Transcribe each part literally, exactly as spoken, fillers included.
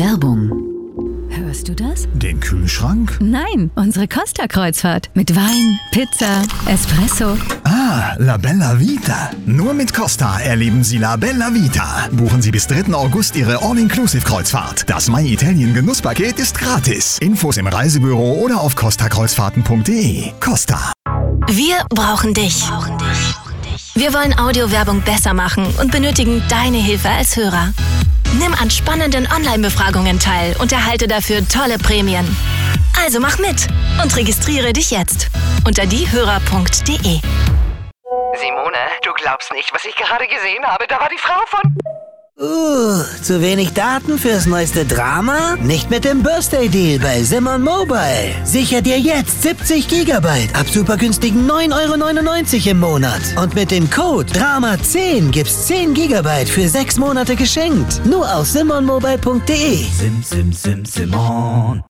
Werbung. Hörst du das? Den Kühlschrank? Nein, unsere Costa-Kreuzfahrt. Mit Wein, Pizza, Espresso. Ah, La Bella Vita. Nur mit Costa erleben Sie La Bella Vita. Buchen Sie bis dritten August Ihre All-Inclusive-Kreuzfahrt. Das My Italien Genusspaket ist gratis. Infos im Reisebüro oder auf costa kreuzfahrten punkt de. Costa. Wir brauchen dich. Wir wollen Audiowerbung besser machen und benötigen deine Hilfe als Hörer. Nimm an spannenden Online-Befragungen teil und erhalte dafür tolle Prämien. Also mach mit und registriere dich jetzt unter diehörer punkt de. Simone, du glaubst nicht, was ich gerade gesehen habe. Da war die Frau von... Uh, zu wenig Daten fürs neueste Drama? Nicht mit dem Birthday Deal bei Simon Mobile. Sicher dir jetzt siebzig Gigabyte ab super günstigen neun Euro neunundneunzig im Monat. Und mit dem Code Drama zehn gibt's zehn Gigabyte für sechs Monate geschenkt. Nur auf simon mobile punkt de. Sim, sim, sim, Simon.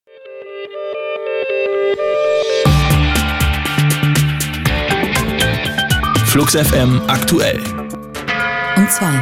Flux F M aktuell. Um zwei.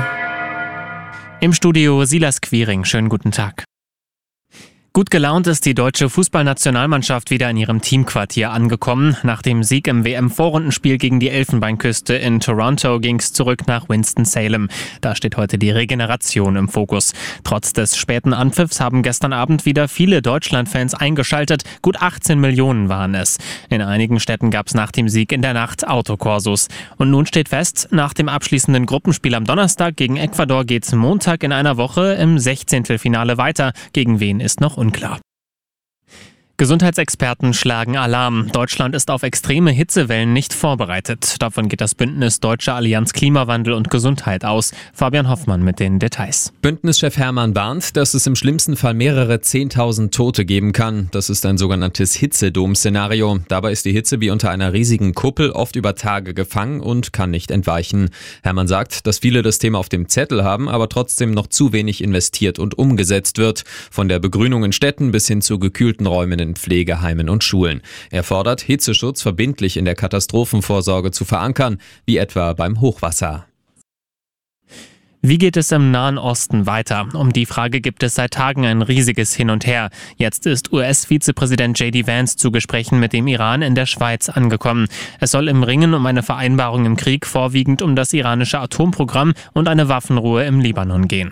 Im Studio Silas Quiring. Schönen guten Tag. Gut gelaunt ist die deutsche Fußballnationalmannschaft wieder in ihrem Teamquartier angekommen. Nach dem Sieg im W M-Vorrundenspiel gegen die Elfenbeinküste in Toronto ging es zurück nach Winston-Salem. Da steht heute die Regeneration im Fokus. Trotz des späten Anpfiffs haben gestern Abend wieder viele Deutschland-Fans eingeschaltet. Gut achtzehn Millionen waren es. In einigen Städten gab es nach dem Sieg in der Nacht Autokorsos. Und nun steht fest, nach dem abschließenden Gruppenspiel am Donnerstag gegen Ecuador geht's Montag in einer Woche im Sechzehntelfinale weiter. Gegen wen ist noch unklar. Gesundheitsexperten schlagen Alarm. Deutschland ist auf extreme Hitzewellen nicht vorbereitet. Davon geht das Bündnis Deutsche Allianz Klimawandel und Gesundheit aus. Fabian Hoffmann mit den Details. Bündnischef Hermann warnt, dass es im schlimmsten Fall mehrere zehntausend Tote geben kann. Das ist ein sogenanntes Hitzedom-Szenario. Dabei ist die Hitze wie unter einer riesigen Kuppel oft über Tage gefangen und kann nicht entweichen. Hermann sagt, dass viele das Thema auf dem Zettel haben, aber trotzdem noch zu wenig investiert und umgesetzt wird. Von der Begrünung in Städten bis hin zu gekühlten Räumen in Pflegeheimen und Schulen. Er fordert, Hitzeschutz verbindlich in der Katastrophenvorsorge zu verankern, wie etwa beim Hochwasser. Wie geht es im Nahen Osten weiter? Um die Frage gibt es seit Tagen ein riesiges Hin und Her. Jetzt ist U S-Vizepräsident J D Vance zu Gesprächen mit dem Iran in der Schweiz angekommen. Es soll im Ringen um eine Vereinbarung im Krieg vorwiegend um das iranische Atomprogramm und eine Waffenruhe im Libanon gehen.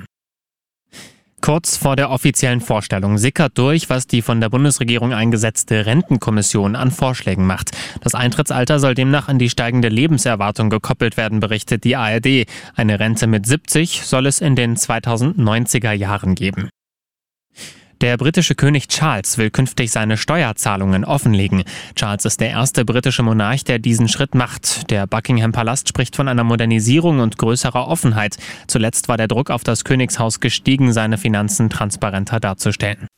Kurz vor der offiziellen Vorstellung sickert durch, was die von der Bundesregierung eingesetzte Rentenkommission an Vorschlägen macht. Das Eintrittsalter soll demnach an die steigende Lebenserwartung gekoppelt werden, berichtet die A R D. Eine Rente mit siebzig soll es in den zweitausendneunziger Jahren geben. Der britische König Charles will künftig seine Steuerzahlungen offenlegen. Charles ist der erste britische Monarch, der diesen Schritt macht. Der Buckingham-Palast spricht von einer Modernisierung und größerer Offenheit. Zuletzt war der Druck auf das Königshaus gestiegen, seine Finanzen transparenter darzustellen.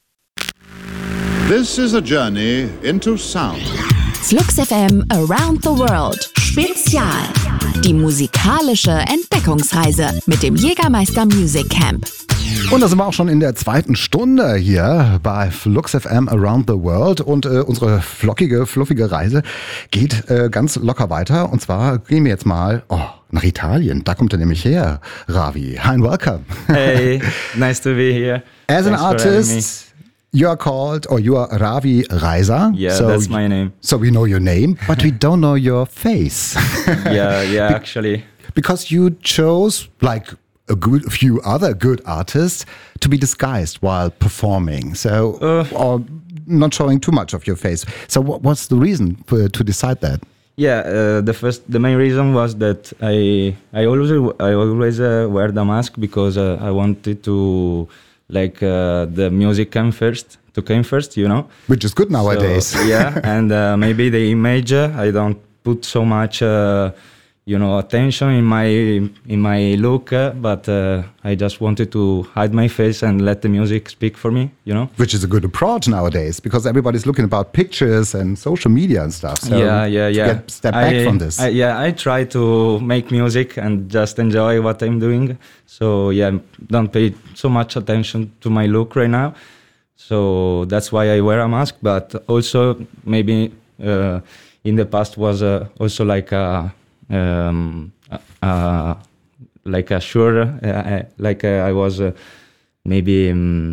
This is a journey into sound. Flux F M Around the World. Spezial. Die musikalische Entdeckungsreise mit dem Jägermeister Music Camp. Und da sind wir auch schon in der zweiten Stunde hier bei Flux F M Around the World und äh, unsere flockige, fluffige Reise geht äh, ganz locker weiter und zwar gehen wir jetzt mal oh, nach Italien. Da kommt er nämlich her, Ravi. Hi and welcome. Hey, nice to be here. As Thanks an artist, you are called, or you are Ravi Reiser. Yeah, so, that's my name. So we know your name, but we don't know your face. yeah, yeah, actually. Because you chose, like a good few other good artists, to be disguised while performing. So, uh, or not showing too much of your face. So, what, what's the reason for, to decide that? Yeah, uh, the first, the main reason was that I, I always, I always uh, wear the mask because uh, I wanted to, like, uh, the music came first, to came first, you know. Which is good nowadays. So, yeah, and uh, maybe the image, uh, I don't put so much. Uh, you know, attention in my in my look, uh, but uh, I just wanted to hide my face and let the music speak for me, you know. Which is a good approach nowadays, because everybody's looking about pictures and social media and stuff. So yeah, yeah, yeah. Get, step back I, from this. I, yeah, I try to make music and just enjoy what I'm doing. So yeah, don't pay so much attention to my look right now. So that's why I wear a mask. But also maybe uh, in the past was uh, also like a Um, uh, like a sure, uh, like uh, I was uh, maybe um,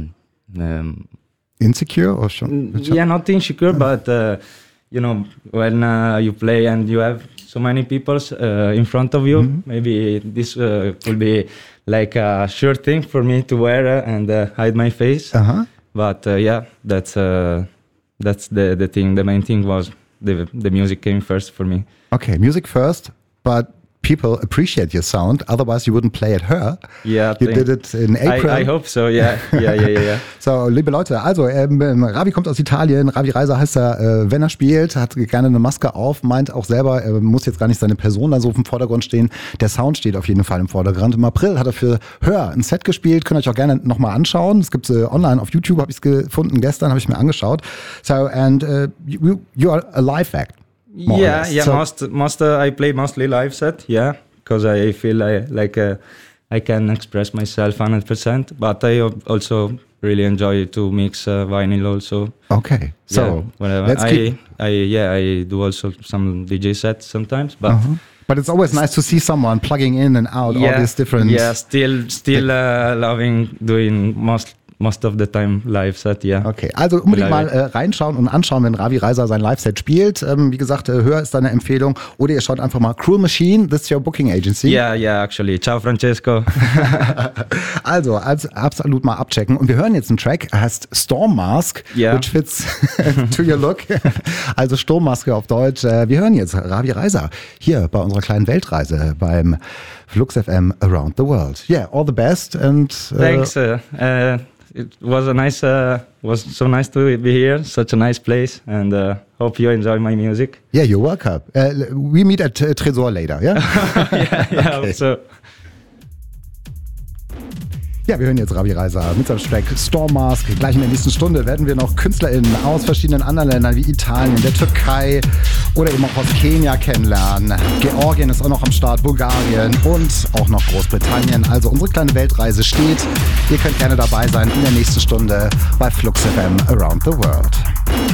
Um, Insecure or schon? Yeah, not insecure, but uh, you know, when uh, you play and you have so many people uh, in front of you, mm-hmm. maybe this uh, will be like a sure thing for me to wear uh, and uh, hide my face. Uh-huh. But uh, yeah, that's uh, that's the the thing. The main thing was the the music came first for me. Okay, music first, but people appreciate your sound. Otherwise, you wouldn't play at Her. Yeah, you did it in April. I, I hope so. Yeah, yeah, yeah, yeah. yeah. So, liebe Leute, also ähm, Ravi kommt aus Italien. Ravi Reiser heißt er, äh, wenn er spielt, hat gerne eine Maske auf, meint auch selber, er muss jetzt gar nicht seine Person da so im Vordergrund stehen. Der Sound steht auf jeden Fall im Vordergrund. Im April hat er für Her ein Set gespielt. Könnt ihr euch auch gerne nochmal anschauen. Es gibt es äh, online auf YouTube, habe ich es gefunden. Gestern habe ich mir angeschaut. So, and uh, you, you are a live act. Yeah, yeah. So, most, most uh, I play mostly live set. Yeah, because I feel I, like uh, I can express myself one hundred percent. But I also really enjoy to mix uh, vinyl also. Okay, so yeah, whatever. Let's I, keep... I yeah I do also some D J sets sometimes, but. Uh-huh. But it's always nice to see someone plugging in and out yeah, all these different. Yeah, still still uh, loving doing most. Most of the time live set, ja. Yeah. Okay, also unbedingt mal äh, reinschauen und anschauen, wenn Ravi Reiser sein Live-Set spielt. Ähm, wie gesagt, äh, Hör ist deine Empfehlung. Oder ihr schaut einfach mal Cruel Machine, this is your booking agency. Yeah, yeah, actually. Ciao, Francesco. Also, als absolut mal abchecken. Und wir hören jetzt einen Track, heißt Storm Mask, yeah. which fits to your look. Also Sturmmaske auf Deutsch. Äh, wir hören jetzt Ravi Reiser hier bei unserer kleinen Weltreise beim Flux F M Around the World. Yeah, all the best. And, uh, Thanks. Uh, uh, It was a nice, uh, was so nice to be here. Such a nice place, and uh, hope you enjoy my music. Yeah, you're welcome. Uh, we meet at uh, Tresor later, yeah? yeah, yeah. Okay. So. Ja, wir hören jetzt Ravi Reiser mit seinem Track Storm Mask. Gleich in der nächsten Stunde werden wir noch KünstlerInnen aus verschiedenen anderen Ländern wie Italien, der Türkei oder eben auch aus Kenia kennenlernen. Georgien ist auch noch am Start, Bulgarien und auch noch Großbritannien. Also unsere kleine Weltreise steht. Ihr könnt gerne dabei sein in der nächsten Stunde bei Flux F M Around the World.